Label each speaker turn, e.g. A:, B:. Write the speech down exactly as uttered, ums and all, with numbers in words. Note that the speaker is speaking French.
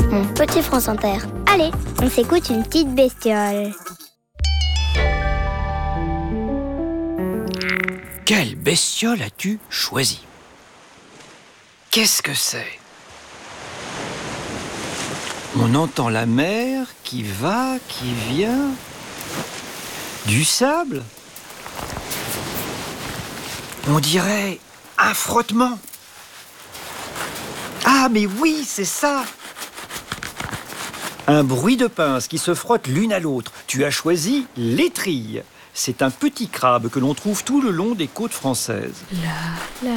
A: mon petit France Inter. Allez, on s'écoute une petite bestiole.
B: Quelle bestiole as-tu choisi? Qu'est-ce que c'est? On entend la mer qui va, qui vient. Du sable? On dirait un frottement. Ah, mais oui, c'est ça! Un bruit de pinces qui se frottent l'une à l'autre. Tu as choisi l'étrille. C'est un petit crabe que l'on trouve tout le long des côtes françaises.
C: La, la,